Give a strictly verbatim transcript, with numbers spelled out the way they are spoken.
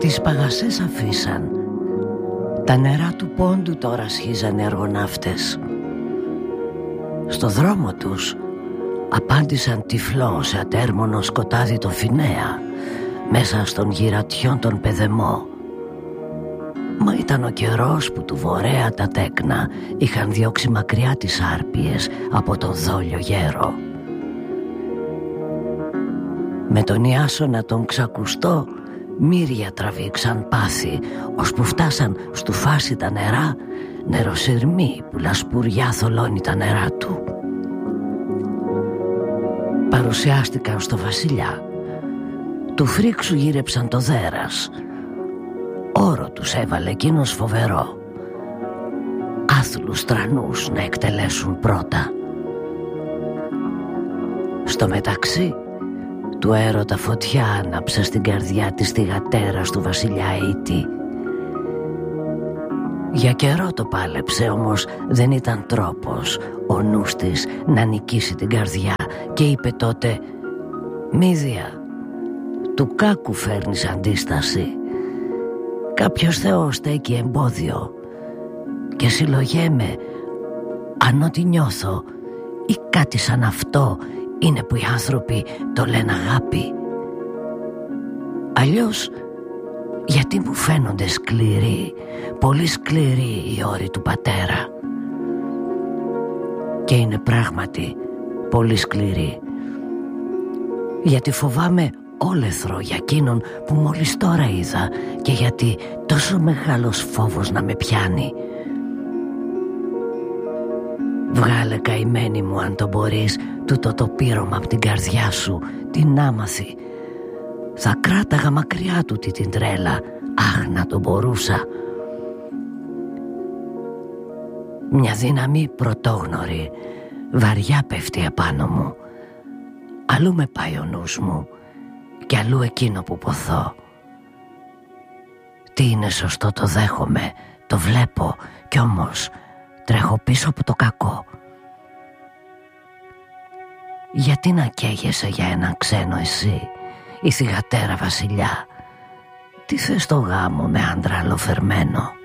Τις παγασές αφήσαν. Τα νερά του πόντου τώρα σχίζανε αργοναύτες. Στο δρόμο τους απάντησαν τυφλό σε ατέρμονο σκοτάδι το Φινέα, μέσα στον γυρατιόν τον Πεδεμό. Μα ήταν ο καιρός που του βορέα τα τέκνα είχαν διώξει μακριά τις άρπιες από τον δόλιο γέρο. Με τον Ιάσονα τον ξακουστό μύρια τραβήξαν πάθη, ώσπου φτάσαν στου φάση τα νερά, νεροσυρμοί που λασπουριά θολώνει τα νερά του. Παρουσιάστηκαν στο βασιλιά. Του φρίξου γύρεψαν το δέρας. Όρο τους έβαλε εκείνος φοβερό, άθλους τρανούς να εκτελέσουν πρώτα. Στο μεταξύ του έρωτα φωτιά άναψε στην καρδιά της θυγατέρας του βασιλιά Αίτη. Για καιρό το πάλεψε, όμως δεν ήταν τρόπος ο νους της να νικήσει την καρδιά και είπε τότε: «Μύδια, του κάκου φέρνεις αντίσταση. Κάποιος θεός στέκει εμπόδιο και συλλογέμαι αν ό,τι νιώθω ή κάτι σαν αυτό είναι που οι άνθρωποι το λένε αγάπη. Αλλιώς γιατί μου φαίνονται σκληροί, πολύ σκληροί οι όροι του πατέρα. Και είναι πράγματι πολύ σκληροί, γιατί φοβάμαι όλεθρο για εκείνον που μόλις τώρα είδα και γιατί τόσο μεγάλος φόβος να με πιάνει. Βγάλε, καημένη μου, αν το μπορείς, τούτο το πείρωμα απ' την καρδιά σου, την άμαθη. Θα κράταγα μακριά του τη την τρέλα, αχ να το μπορούσα. Μια δύναμη πρωτόγνωρη βαριά πέφτει επάνω μου. Αλλού με πάει ο νους μου και αλλού εκείνο που ποθώ. Τι είναι σωστό το δέχομαι, το βλέπω, κι όμως τρέχω πίσω από το κακό. Γιατί να καίγεσαι για έναν ξένο εσύ, η θυγατέρα βασιλιά? Τι θες το γάμο με άντρα αλλοφερμένο?